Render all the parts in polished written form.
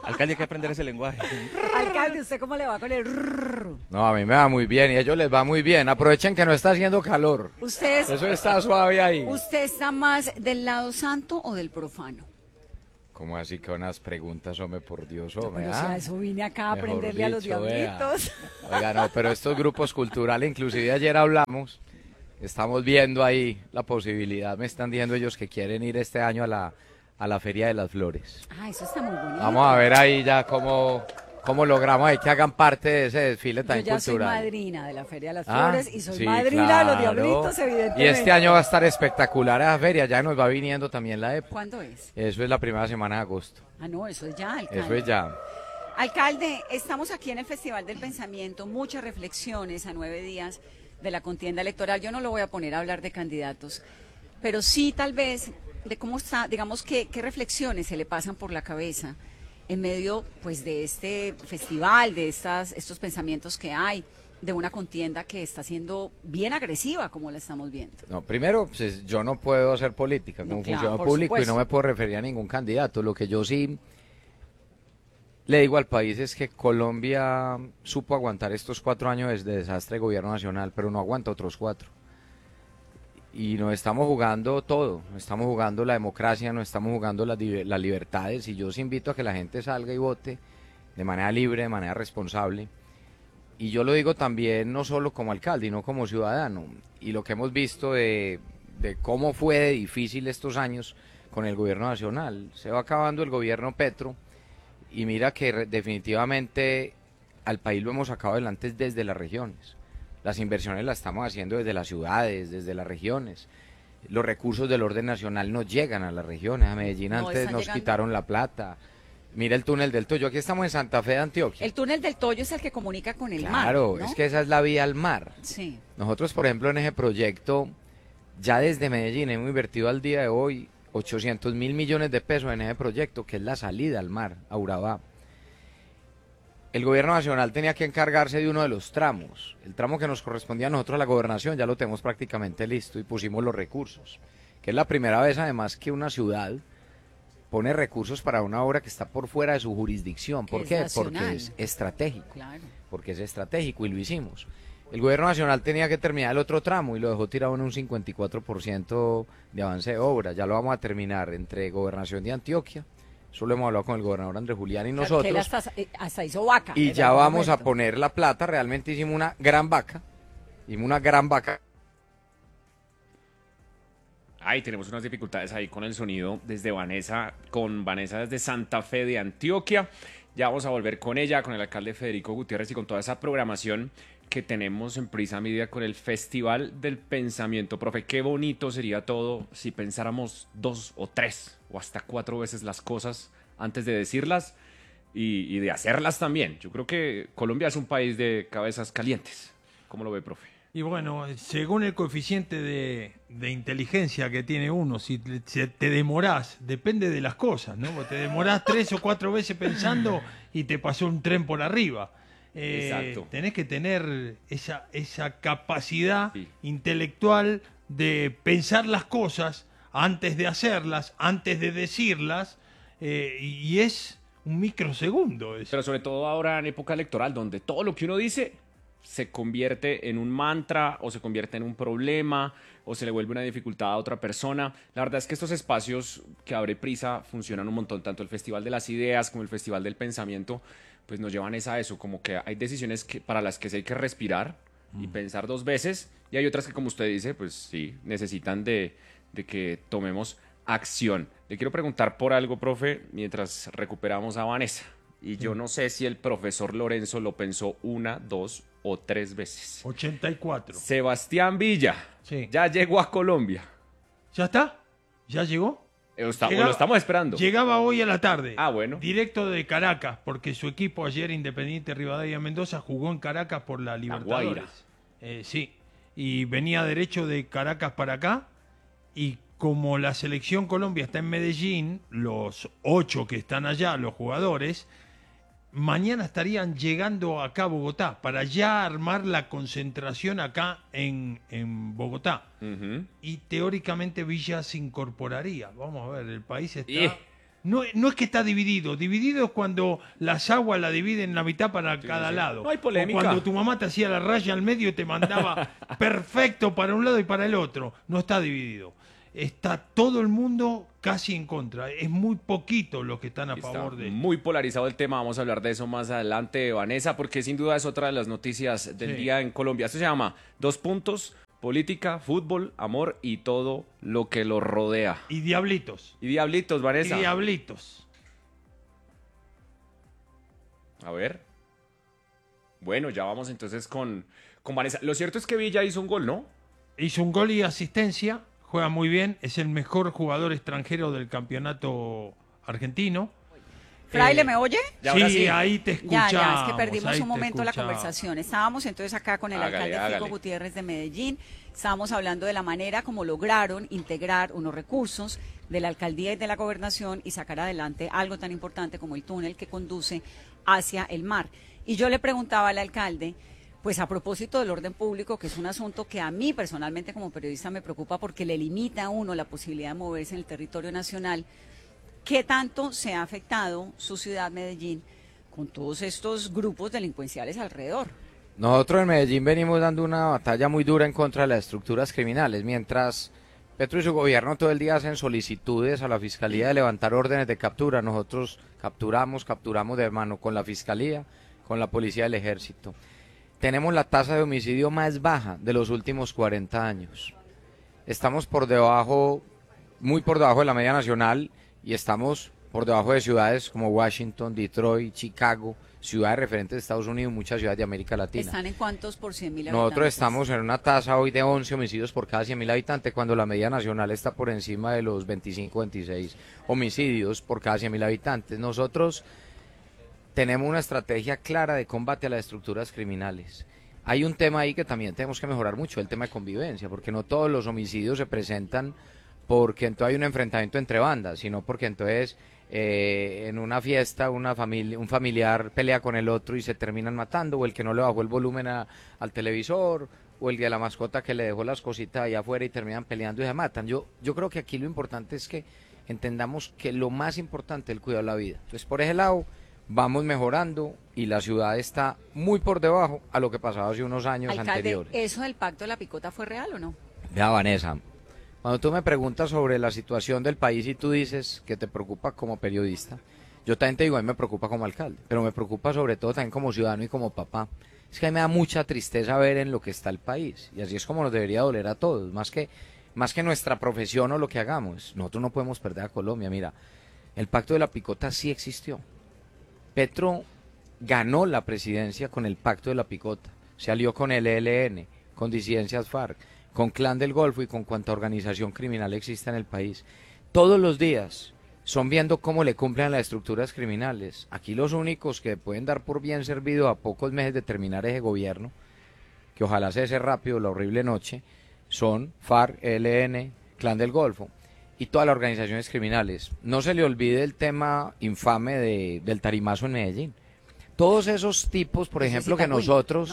Alcalde, hay que aprender ese lenguaje. Alcalde, ¿usted cómo le va con el rrr? No, a mí me va muy bien y a ellos les va muy bien. Aprovechen que no está haciendo calor. Eso está suave ahí. ¿Usted está más del lado santo o del profano? ¿Cómo así que unas preguntas, hombre, por Dios, hombre? Pero si a eso vine acá a Mejor aprenderle a los dicho, vea. diablitos. Oiga, no, pero estos grupos culturales, inclusive ayer hablamos, estamos viendo ahí la posibilidad, me están diciendo ellos que quieren ir este año a la Feria de las Flores. Ah, eso está muy bonito. Vamos a ver ahí ya cómo logramos ahí que hagan parte de ese desfile Yo tan ya soy cultural. madrina de la Feria de las Flores y soy sí, madrina de los claro. diablitos, evidentemente. Y este año va a estar espectacular esa feria, ya nos va viniendo también la época. ¿Cuándo es? Eso es la primera semana de agosto. Ah, no, eso es ya, alcalde. Eso es ya. Alcalde, estamos aquí en el Festival del Pensamiento, muchas reflexiones a 9 días de la contienda electoral. Yo no lo voy a poner a hablar de candidatos, pero sí tal vez de cómo está, digamos, qué reflexiones se le pasan por la cabeza en medio pues de este festival, de estos pensamientos que hay, de una contienda que está siendo bien agresiva, como la estamos viendo. No, primero, pues, yo no puedo hacer política como No, claro, funcionario por público y supuesto. no me puedo referir a ningún candidato. Lo que yo sí le digo al país es que Colombia supo aguantar estos 4 años de desastre de gobierno nacional, pero no aguanta otros 4. Y nos estamos jugando todo, nos estamos jugando la democracia, nos estamos jugando las libertades, y yo os invito a que la gente salga y vote de manera libre, de manera responsable. Y yo lo digo también no solo como alcalde, sino como ciudadano. Y lo que hemos visto de cómo fue de difícil estos años con el gobierno nacional. Se va acabando el gobierno Petro y mira que definitivamente al país lo hemos sacado adelante desde las regiones. Las inversiones las estamos haciendo desde las ciudades, desde las regiones. Los recursos del orden nacional no llegan a las regiones. A Medellín No, antes están nos llegando. quitaron la plata. Mira el túnel del Toyo. Aquí estamos en Santa Fe de Antioquia. El túnel del Toyo es el que comunica con el mar, Claro, ¿no? es que esa es la vía al mar. Sí. Nosotros, por ejemplo, en ese proyecto, ya desde Medellín hemos invertido al día de hoy 800.000 millones de pesos en ese proyecto, que es la salida al mar, a Urabá. El gobierno nacional tenía que encargarse de uno de los tramos. El tramo que nos correspondía a nosotros, a la gobernación, ya lo tenemos prácticamente listo y pusimos los recursos. Que es la primera vez, además, que una ciudad pone recursos para una obra que está por fuera de su jurisdicción. ¿Por qué? Porque es estratégico. Claro. Porque es estratégico y lo hicimos. El gobierno nacional tenía que terminar el otro tramo y lo dejó tirado en un 54% de avance de obra. Ya lo vamos a terminar entre Gobernación de Antioquia. Eso lo hemos hablado con el gobernador Andrés Julián y Claro, que él nosotros. hasta hizo vaca. Y en ya algún vamos a momento. poner la plata. Realmente hicimos una gran vaca. Hicimos una gran vaca. Ay, tenemos unas dificultades ahí con el sonido con Vanessa desde Santa Fe de Antioquia. Ya vamos a volver con ella, con el alcalde Federico Gutiérrez y con toda esa programación que tenemos en Prisa Media con el Festival del Pensamiento. Profe, qué bonito sería todo si pensáramos 2 o 3 o hasta 4 veces las cosas antes de decirlas y de hacerlas también. Yo creo que Colombia es un país de cabezas calientes. ¿Cómo lo ve, profe? Y bueno, según el coeficiente de inteligencia que tiene uno, si te demorás, depende de las cosas, ¿no? Porque te demorás 3 o 4 veces pensando y te pasó un tren por arriba. Exacto. Tenés que tener esa capacidad Sí. intelectual de pensar las cosas antes de hacerlas, antes de decirlas, y es un microsegundo eso. Pero sobre todo ahora en época electoral, donde todo lo que uno dice se convierte en un mantra o se convierte en un problema o se le vuelve una dificultad a otra persona. La verdad es que estos espacios que abre Prisa funcionan un montón, tanto el Festival de las Ideas como el Festival del Pensamiento, pues nos llevan a eso, como que hay decisiones para las que sí hay que respirar y pensar 2 veces, y hay otras que, como usted dice, pues sí, necesitan de que tomemos acción. Le quiero preguntar por algo, profe, mientras recuperamos a Vanessa. Y yo no sé si el profesor Lorenzo lo pensó 1, 2 o 3 veces. 84. Sebastián Villa, Sí. ya llegó a Colombia. ¿Ya está? ¿Ya llegó? Lo estamos esperando. Llegaba hoy a la tarde. Ah, bueno. Directo de Caracas, porque su equipo ayer, Independiente Rivadavia Mendoza, jugó en Caracas por la Libertadores. Guaira. Sí. Y venía derecho de Caracas para acá. Y como la selección Colombia está en Medellín, los 8 que están allá, los jugadores, mañana estarían llegando acá a Bogotá para ya armar la concentración acá en Bogotá. Ujú. Y teóricamente Villa se incorporaría. Vamos a ver, el país está Y no es que está dividido. Dividido es cuando las aguas la dividen en la mitad para cada sí. lado. No hay polémica. O cuando tu mamá te hacía la raya al medio y te mandaba perfecto para un lado y para el otro. No está dividido. Está todo el mundo casi en contra. Es muy poquito los que están a Está favor de esto. muy polarizado el tema, vamos a hablar de eso más adelante, Vanessa, porque sin duda es otra de las noticias del Sí. día en Colombia. Esto se llama Dos Puntos, política, fútbol, amor y todo lo que lo rodea. Y diablitos. Y diablitos, Y Vanessa. diablitos. A ver. Bueno, ya vamos entonces con Vanessa. Lo cierto es que Villa hizo un gol, ¿no? Hizo un gol y asistencia. Juega muy bien. Es el mejor jugador extranjero del campeonato argentino. Fraile, ¿me oye? Ya, ahora sí. Ahí te escuchamos. Ya, es que perdimos ahí un te momento la escuchamos. conversación. Estábamos entonces acá con el alcalde Hágale. Fico Gutiérrez de Medellín. Estábamos hablando de la manera como lograron integrar unos recursos de la alcaldía y de la gobernación y sacar adelante algo tan importante como el túnel que conduce hacia el mar. Y yo le preguntaba al alcalde, pues a propósito del orden público, que es un asunto que a mí personalmente como periodista me preocupa porque le limita a uno la posibilidad de moverse en el territorio nacional, ¿qué tanto se ha afectado su ciudad, Medellín, con todos estos grupos delincuenciales alrededor? Nosotros en Medellín venimos dando una batalla muy dura en contra de las estructuras criminales, mientras Petro y su gobierno todo el día hacen solicitudes a la Fiscalía de levantar órdenes de captura. Nosotros capturamos de mano con la Fiscalía, con la Policía del Ejército. Tenemos la tasa de homicidio más baja de los últimos 40 años. Estamos muy por debajo de la media nacional y estamos por debajo de ciudades como Washington, Detroit, Chicago, ciudades referentes de Estados Unidos, muchas ciudades de América Latina. ¿Están en cuántos por 100.000 habitantes? Nosotros estamos en una tasa hoy de 11 homicidios por cada 100.000 habitantes, cuando la media nacional está por encima de los 25, 26 homicidios por cada 100.000 habitantes. Nosotros tenemos una estrategia clara de combate a las estructuras criminales. Hay un tema ahí que también tenemos que mejorar mucho, el tema de convivencia, porque no todos los homicidios se presentan porque entonces hay un enfrentamiento entre bandas, sino porque entonces en una fiesta un familiar pelea con el otro y se terminan matando, o el que no le bajó el volumen al televisor, o el de la mascota que le dejó las cositas allá afuera y terminan peleando y se matan. Yo creo que aquí lo importante es que entendamos que lo más importante es el cuidado de la vida. Entonces, por ese lado, vamos mejorando y la ciudad está muy por debajo a lo que pasaba hace unos años Alcalde, anteriores. ¿eso del pacto de la picota fue real o no? Vea, Vanessa, cuando tú me preguntas sobre la situación del país y tú dices que te preocupa como periodista, yo también te digo, a mí me preocupa como alcalde, pero me preocupa sobre todo también como ciudadano y como papá. Es que a mí me da mucha tristeza ver en lo que está el país, y así es como nos debería doler a todos, más que nuestra profesión o lo que hagamos. Nosotros no podemos perder a Colombia. Mira, el pacto de la picota sí existió. Petro ganó la presidencia con el pacto de la picota, se alió con el ELN, con disidencias FARC, con Clan del Golfo y con cuanta organización criminal exista en el país. Todos los días son viendo cómo le cumplen las estructuras criminales. Aquí los únicos que pueden dar por bien servido a pocos meses de terminar ese gobierno, que ojalá cese rápido la horrible noche, son FARC, ELN, Clan del Golfo y todas las organizaciones criminales. No se le olvide el tema infame del tarimazo en Medellín. Todos esos tipos, por ejemplo, que nosotros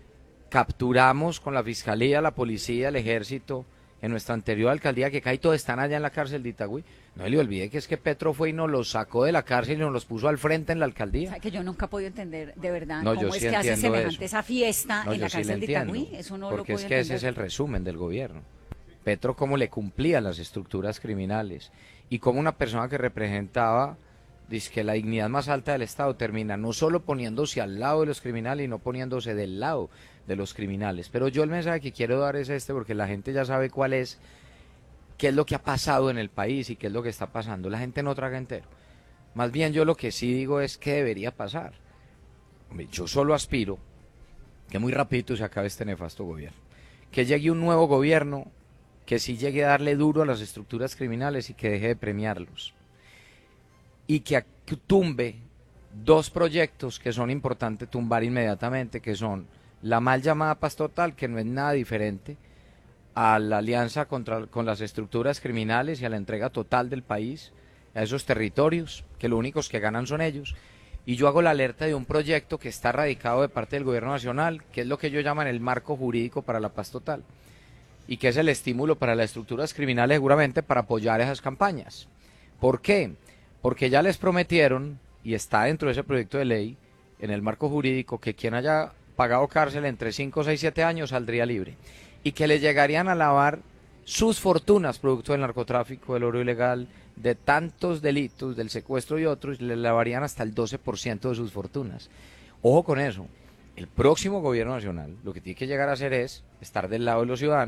capturamos con la Fiscalía, la Policía, el Ejército, en nuestra anterior alcaldía, que casi todos están allá en la cárcel de Itagüí. No se le olvide que es que Petro fue y nos los sacó de la cárcel y nos los puso al frente en la alcaldía. O sea, que yo nunca he podido entender de verdad No, cómo yo es sí que hace entiendo semejante eso. esa fiesta No, en la yo sí le cárcel de entiendo, Itagüí. Eso no lo porque puedo es que ese entender. es el resumen del gobierno. Petro cómo le cumplía las estructuras criminales y cómo una persona que representaba que la dignidad más alta del Estado termina no solo poniéndose al lado de los criminales y no poniéndose del lado de los criminales. Pero yo el mensaje que quiero dar es este, porque la gente ya sabe qué es lo que ha pasado en el país y qué es lo que está pasando. La gente no traga entero. Más bien yo lo que sí digo es qué debería pasar. Hombre, yo solo aspiro que muy rapidito se acabe este nefasto gobierno. Que llegue un nuevo gobierno que sí llegue a darle duro a las estructuras criminales y que deje de premiarlos. Y que tumbe dos proyectos que son importantes tumbar inmediatamente, que son la mal llamada paz total, que no es nada diferente a la alianza con las estructuras criminales y a la entrega total del país a esos territorios, que los únicos que ganan son ellos. Y yo hago la alerta de un proyecto que está radicado de parte del gobierno nacional, que es lo que ellos llaman el marco jurídico para la paz total, y que es el estímulo para las estructuras criminales seguramente para apoyar esas campañas. ¿Por qué? porque ya les prometieron, y está dentro de ese proyecto de ley, en el marco jurídico, que quien haya pagado cárcel entre 5, 6, 7 años saldría libre, y que le llegarían a lavar sus fortunas producto del narcotráfico, del oro ilegal, de tantos delitos, del secuestro y otros, le lavarían hasta el 12% de sus fortunas. Ojo con eso. El próximo gobierno nacional lo que tiene que llegar a hacer es estar del lado de los ciudadanos